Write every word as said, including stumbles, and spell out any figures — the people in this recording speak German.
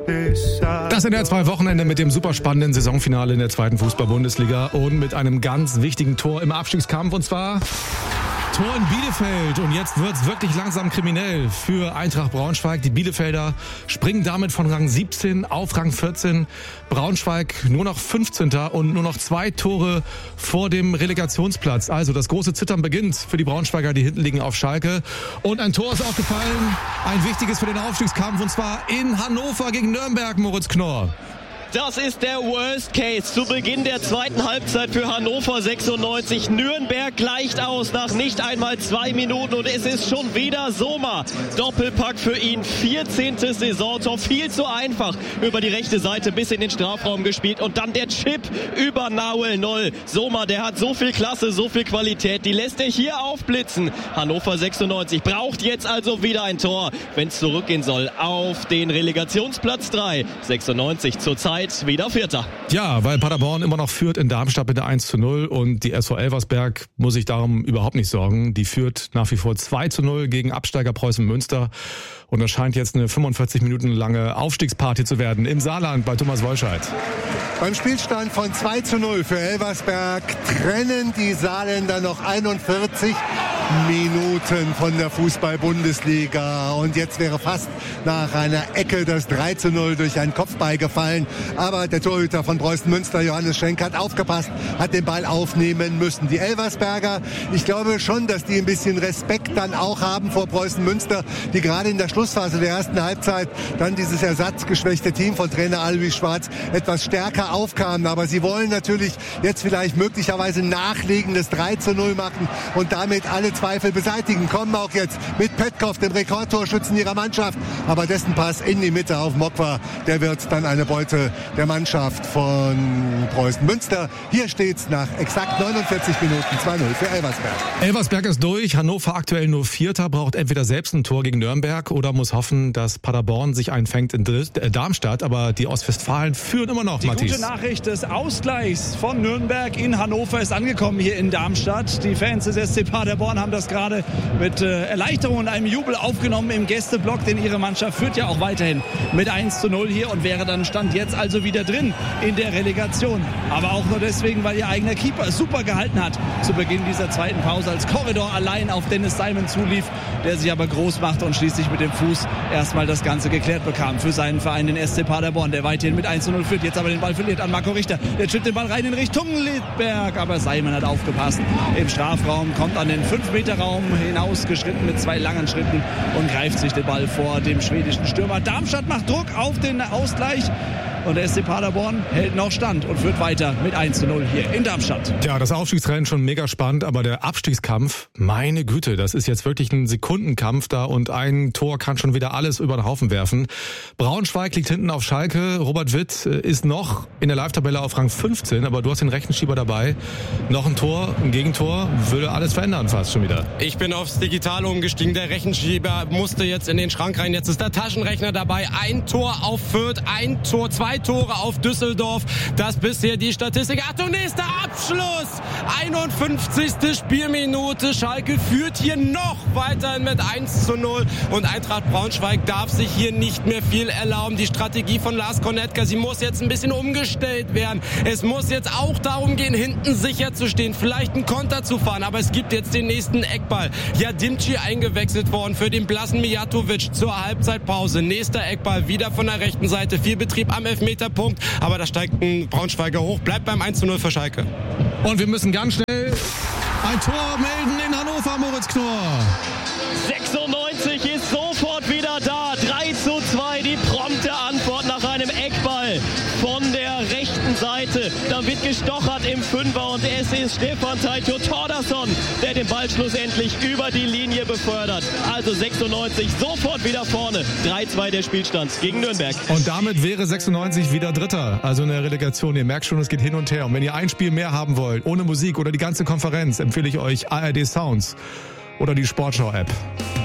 Das in der zwei Wochenende mit dem super spannenden Saisonfinale in der zweiten Fußball-Bundesliga und mit einem ganz wichtigen Tor im Abstiegskampf, und zwar Tor in Bielefeld. Und jetzt wird's wirklich langsam kriminell für Eintracht Braunschweig. Die Bielefelder springen damit von Rang siebzehn auf Rang vierzehn. Braunschweig nur noch fünfzehnter und nur noch zwei Tore vor dem Relegationsplatz. Also das große Zittern beginnt für die Braunschweiger, die hinten liegen auf Schalke. Und ein Tor ist auch gefallen, ein wichtiges für den Aufstiegskampf, und zwar in Hannover gegen Nürnberg, Moritz Knorr. Das ist der Worst Case zu Beginn der zweiten Halbzeit für Hannover sechsundneunzig. Nürnberg gleicht aus nach nicht einmal zwei Minuten und es ist schon wieder Sommer. Doppelpack für ihn, vierzehntes Saisontor, viel zu einfach über die rechte Seite bis in den Strafraum gespielt und dann der Chip über Nahuel Noll. Sommer, der hat so viel Klasse, so viel Qualität, die lässt er hier aufblitzen. Hannover sechsundneunzig braucht jetzt also wieder ein Tor, wenn es zurückgehen soll auf den Relegationsplatz drei. sechsundneunzig zurzeit wieder Vierter. Ja, weil Paderborn immer noch führt in Darmstadt mit der eins zu null und die S V Elversberg muss sich darum überhaupt nicht sorgen. Die führt nach wie vor zwei zu null gegen Absteiger Preußen Münster und das scheint jetzt eine fünfundvierzig Minuten lange Aufstiegsparty zu werden im Saarland bei Thomas Wolscheid. Beim Spielstand von zwei zu null für Elversberg trennen die Saarländer noch einundvierzig Minuten von der Fußball-Bundesliga. Und jetzt wäre fast nach einer Ecke das drei zu null durch einen Kopfball gefallen. Aber der Torhüter von Preußen Münster, Johannes Schenk, hat aufgepasst, hat den Ball aufnehmen müssen. Die Elversberger, ich glaube schon, dass die ein bisschen Respekt dann auch haben vor Preußen Münster, die gerade in der Schlussphase der ersten Halbzeit dann dieses ersatzgeschwächte Team von Trainer Alois Schwarz etwas stärker aufkamen. Aber sie wollen natürlich jetzt vielleicht möglicherweise nachlegendes drei zu null machen und damit alle Zweifel beseitigen. Kommen auch jetzt mit Petkov, dem Rekordtorschützen ihrer Mannschaft. Aber dessen Pass in die Mitte auf Mokwa, der wird dann eine Beute der Mannschaft von Preußen Münster. Hier steht's nach exakt neunundvierzig Minuten zwei null für Elversberg. Elversberg ist durch, Hannover aktuell nur Vierter, braucht entweder selbst ein Tor gegen Nürnberg oder muss hoffen, dass Paderborn sich einfängt in Darmstadt. Aber die Ostwestfalen führen immer noch, die Matthias. Die gute Nachricht des Ausgleichs von Nürnberg in Hannover ist angekommen hier in Darmstadt. Die Fans des S C Paderborn haben das gerade mit äh, Erleichterung und einem Jubel aufgenommen im Gästeblock, denn ihre Mannschaft führt ja auch weiterhin mit eins zu null hier und wäre dann Stand jetzt also wieder drin in der Relegation. Aber auch nur deswegen, weil ihr eigener Keeper super gehalten hat zu Beginn dieser zweiten Pause, als Korridor allein auf Dennis Simon zulief, der sich aber groß machte und schließlich mit dem Fuß erstmal das Ganze geklärt bekam für seinen Verein, den S C Paderborn, der weiterhin mit eins zu null führt. Jetzt aber den Ball verliert an Marco Richter. Der chippt den Ball rein in Richtung Lidberg, aber Simon hat aufgepasst. Im Strafraum kommt an den fünf Meter Raum hinausgeschritten mit zwei langen Schritten und greift sich den Ball vor dem schwedischen Stürmer. Darmstadt macht Druck auf den Ausgleich. Und der S C Paderborn hält noch Stand und führt weiter mit eins zu null hier in Darmstadt. Ja, das Aufstiegsrennen schon mega spannend, aber der Abstiegskampf, meine Güte, das ist jetzt wirklich ein Sekundenkampf da und ein Tor kann schon wieder alles über den Haufen werfen. Braunschweig liegt hinten auf Schalke, Robert Witt ist noch in der Live-Tabelle auf Rang fünfzehn, aber du hast den Rechenschieber dabei. Noch ein Tor, ein Gegentor, würde alles verändern fast schon wieder. Ich bin aufs Digitale umgestiegen, der Rechenschieber musste jetzt in den Schrank rein, jetzt ist der Taschenrechner dabei, ein Tor auf Fürth, ein Tor, zwei Tore auf Düsseldorf. Das bisher die Statistik. Achtung, nächster Abschluss. einundfünfzigste Spielminute. Schalke führt hier noch weiterhin mit eins zu null. Und Eintracht Braunschweig darf sich hier nicht mehr viel erlauben. Die Strategie von Lars Konetka, sie muss jetzt ein bisschen umgestellt werden. Es muss jetzt auch darum gehen, hinten sicher zu stehen, vielleicht einen Konter zu fahren. Aber es gibt jetzt den nächsten Eckball. Ja, Dimci eingewechselt worden für den blassen Mijatovic zur Halbzeitpause. Nächster Eckball wieder von der rechten Seite. Viel Betrieb am Elfmeterpunkt, aber da steigt ein Braunschweiger hoch, bleibt beim eins zu null für Schalke. Und wir müssen ganz schnell ein Tor melden in Hannover, Moritz Knorr. sechsundneunzig ist sofort wieder da, drei zu zwei, die prompte Antwort nach einem Eckball von der rechten Seite. Dann wird gestochert im Fünfer und es ist Stefan Taito Thordarson, der den Ball schlussendlich über die Linie befördert. Also sechsundneunzig sofort wieder vorne. drei zu zwei der Spielstand gegen Nürnberg. Und damit wäre sechsundneunzig wieder Dritter, also in der Relegation. Ihr merkt schon, es geht hin und her. Und wenn ihr ein Spiel mehr haben wollt, ohne Musik oder die ganze Konferenz, empfehle ich euch A R D Sounds oder die Sportschau-App.